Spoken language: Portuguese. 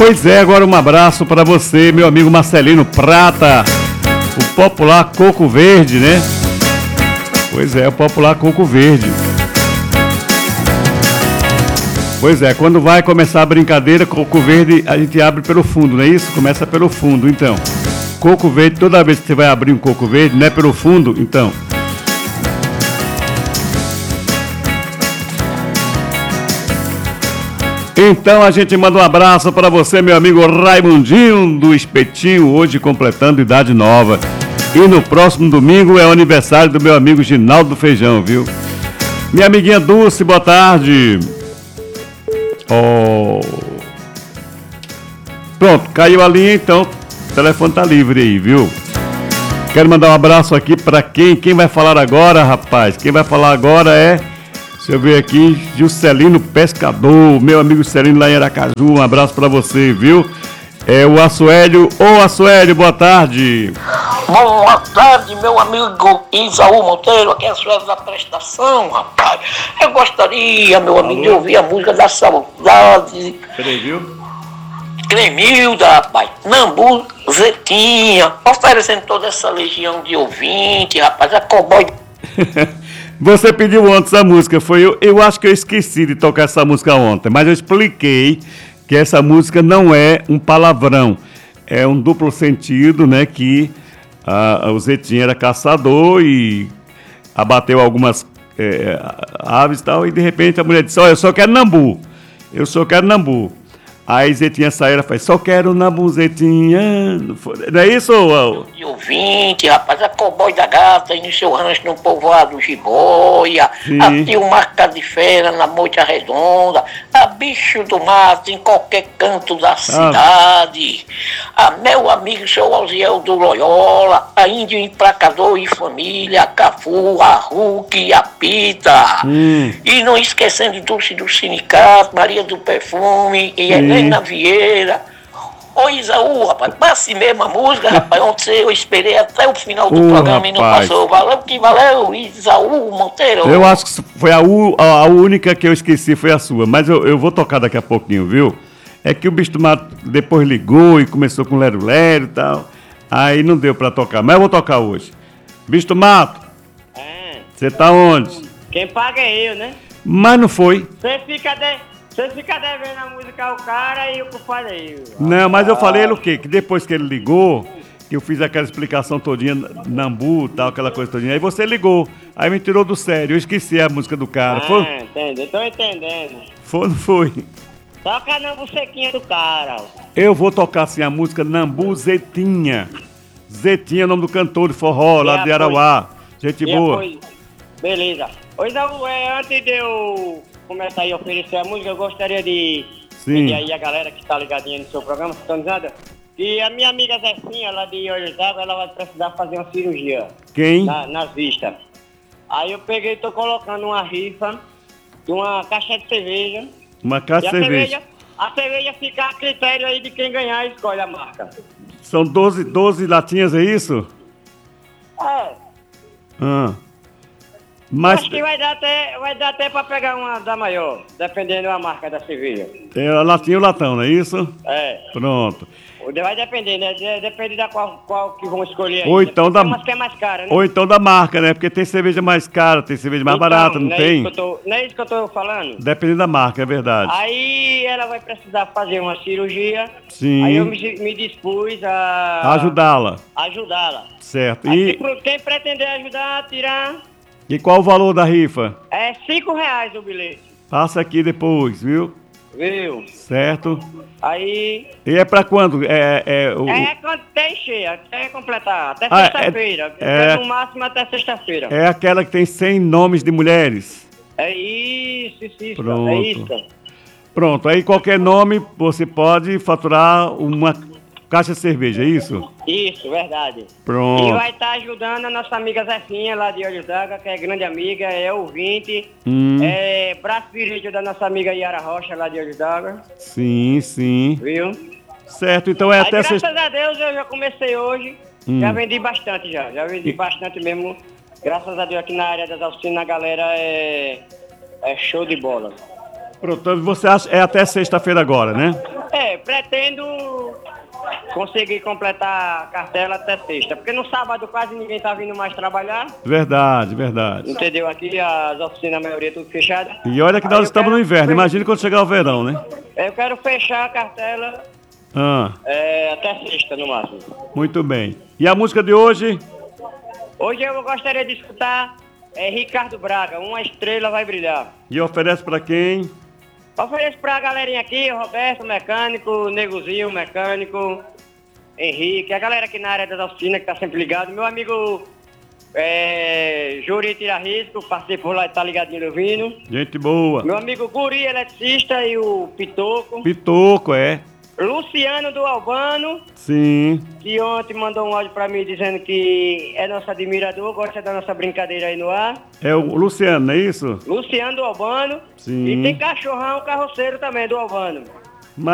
Pois é, agora um abraço para você, meu amigo Marcelino Prata, o popular Coco Verde, né? Pois é, o popular Coco Verde. Pois é, quando vai começar a brincadeira, Coco Verde a gente abre pelo fundo, não é isso? Começa pelo fundo, então. Coco Verde, toda vez que você vai abrir um Coco Verde, não é pelo fundo, então. Então a gente manda um abraço para você, meu amigo Raimundinho do Espetinho, hoje completando idade nova. E no próximo domingo é o aniversário do meu amigo Ginaldo do Feijão, viu? Minha amiguinha Dulce, boa tarde. Oh. Pronto, caiu a linha, então o telefone tá livre aí, viu? Quero mandar um abraço aqui para quem vai falar agora, rapaz. Quem vai falar agora é... Deixa eu ver aqui, Juscelino Pescador, meu amigo Juscelino lá em Aracaju, um abraço pra você, viu? É o Assuélio. Ô Assuélio, boa tarde. Boa tarde, meu amigo Isaú Monteiro, aqui é a Assuélio da Prestação, rapaz. Eu gostaria, meu amigo, de ouvir a música da saudade. Peraí, viu? Cremilda, rapaz, Nambu, Zetinha, oferecendo toda essa legião de ouvinte, rapaz, é cowboy. Você pediu ontem essa música, foi eu acho que eu esqueci de tocar essa música ontem, mas eu expliquei que essa música não é um palavrão, é um duplo sentido, né, que o Zetinho era caçador e abateu algumas aves e tal, e de repente a mulher disse, olha, eu só quero nambu, Aí Zetinha saiu, ela faz, só quero nambu, Zetinha. Não é isso? De ouvinte, rapaz, a cowboy da gata, aí no seu rancho no povoado Jiboia, a tio Marca de Fera na Moita Redonda, a bicho do mato em qualquer canto da cidade, a meu amigo seu Alziel do Loyola, a índio emplacador e família, a Cafu, a Hulk, a Pita, e não esquecendo Dulce do Sindicato, Maria do Perfume e Helena Vieira. Ô Isaú, rapaz, passe mesmo a música, rapaz. Ontem eu esperei até o final do programa, rapaz, e não passou. Valeu que valeu, Isaú Monteiro. Eu acho que foi a única que eu esqueci, foi a sua. Mas eu vou tocar daqui a pouquinho, viu? É que o Bicho do Mato depois ligou e começou com Lero Lero e tal. Aí não deu pra tocar, mas eu vou tocar hoje. Bicho do Mato, você tá onde? Quem paga é eu, né? Mas não foi. Você fica devendo a música ao cara e o que faz é eu. Não, mas eu falei ele o quê? Que depois que ele ligou, que eu fiz aquela explicação todinha, Nambu e tal, aquela coisa todinha, aí você ligou, aí me tirou do sério, eu esqueci a música do cara. Entendo, eu tô entendendo. Não foi? Toca Nambu Sequinha do cara. Eu vou tocar assim a música Nambu Zetinha. Zetinha é o nome do cantor de forró lá de Arauá. Gente boa. Beleza. Pois antes de eu começar a oferecer a música, eu gostaria de pedir aí a galera que tá ligadinha no seu programa, sintonizada, que a minha amiga Zecinha, lá de Olhos d'Água, ela vai precisar fazer uma cirurgia. Quem? Nas vistas. Aí eu peguei e tô colocando uma rifa de uma caixa de cerveja. Uma caixa de cerveja. A cerveja fica a critério aí de quem ganhar, escolhe a marca. São 12 latinhas, é isso? Mas acho que vai dar até pra pegar uma da maior, dependendo da marca da cerveja. É a latinha ou latão, não é isso? Pronto. Vai depender, né? Depende da qual que vão escolher aí. Ou então da... Tem umas que é mais cara, né? Ou então da marca, né? Porque tem cerveja mais cara, tem cerveja mais barata, não tem? Não é isso que eu tô falando? Depende da marca, é verdade. Aí ela vai precisar fazer uma cirurgia. Sim. Aí eu me dispus a... Ajudá-la. Certo. E quem pretender ajudar, tirar... E qual o valor da rifa? É R$5 o bilhete. Passa aqui depois, viu? Viu? Certo. Aí... E é pra quando? Quando tem cheia, até completar, até sexta-feira. No máximo até sexta-feira. É aquela que tem 100 nomes de mulheres? É isso. Pronto. É isso. Pronto, aí qualquer nome você pode faturar uma caixa de cerveja, é isso? Isso, verdade. Pronto. E vai estar ajudando a nossa amiga Zefinha, lá de Olhos d'Água, que é grande amiga, é ouvinte. É braço direito da nossa amiga Yara Rocha, lá de Olhos d'Água. Sim. Viu? Certo, então é até... Graças a Deus eu já comecei hoje, já vendi bastante já vendi bastante mesmo. Graças a Deus aqui na área das oficinas a galera é show de bola. Pronto, então você acha é até sexta-feira agora, né? Pretendo conseguir completar a cartela até sexta, porque no sábado quase ninguém tá vindo mais trabalhar. Verdade, verdade. Entendeu? Aqui as oficinas, a maioria tudo fechada. E olha que nós estamos no inverno, imagine quando chegar o verão, né? Eu quero fechar a cartela até sexta, no máximo. Muito bem. E a música de hoje? Hoje eu gostaria de escutar Ricardo Braga, Uma Estrela Vai Brilhar. E oferece para quem? Ofereço pra galerinha aqui, Roberto, mecânico, Negozinho, mecânico, Henrique, a galera aqui na área das oficinas que tá sempre ligado. Meu amigo Juri Tira Risco, passei por lá e tá ligadinho ouvindo. Gente boa. Meu amigo Guri, eletricista, e o Pitoco. Pitoco, é. Luciano do Albano. Sim. Que ontem mandou um áudio pra mim dizendo que é nosso admirador, gosta da nossa brincadeira aí no ar. É o Luciano, não é isso? Luciano do Albano. Sim. E tem Cachorrão Carroceiro também do Albano.